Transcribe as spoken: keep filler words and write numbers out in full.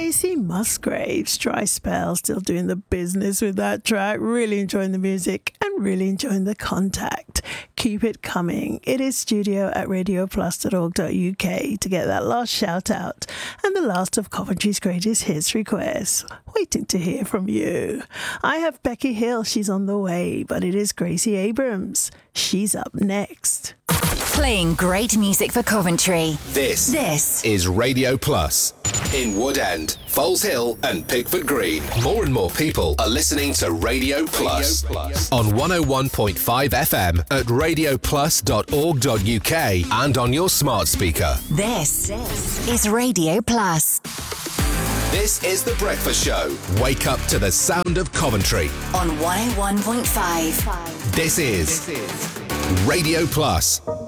Casey Musgraves, Dry Spell, still doing the business with that track. Really enjoying the music and really enjoying the contact. Keep it coming. It is studio at radio plus dot org dot U K to get that last shout out and the last of Coventry's greatest hits requests. Waiting to hear from you. I have Becky Hill. She's on the way, but it is Gracie Abrams. She's up next. Playing great music for Coventry. This, this is Radio Plus. In Woodend, Foles Hill and Pickford Green. More and more people are listening to Radio Plus, Radio Plus. On one oh one point five F M at radio plus dot org dot U K and on your smart speaker. This, this is Radio Plus. This is The Breakfast Show. Wake up to the sound of Coventry. On one oh one point five. This is, this is Radio Plus.